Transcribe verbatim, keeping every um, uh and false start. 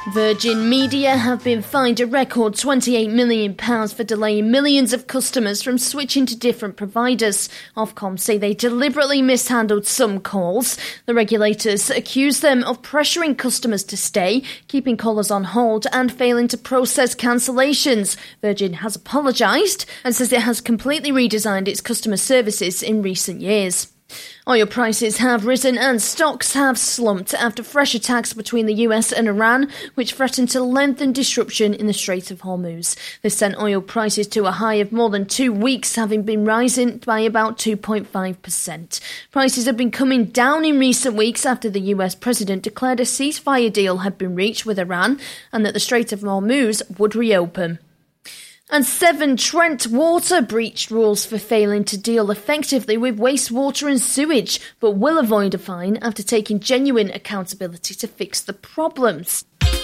Virgin Media have been fined a record twenty-eight million pounds for delaying millions of customers from switching to different providers. Ofcom say they deliberately mishandled some calls. The regulators accuse them of pressuring customers to stay, keeping callers on hold and failing to process cancellations. Virgin has apologised and says it has completely redesigned its customer services in recent years. Oil prices have risen and stocks have slumped after fresh attacks between the U S and Iran, which threatened to lengthen disruption in the Strait of Hormuz. This sent oil prices to a high of more than two weeks, having been rising by about two point five percent. Prices have been coming down in recent weeks after the U S president declared a ceasefire deal had been reached with Iran and that the Strait of Hormuz would reopen. And Severn Trent Water breached rules for failing to deal effectively with wastewater and sewage, but will avoid a fine after taking genuine accountability to fix the problems.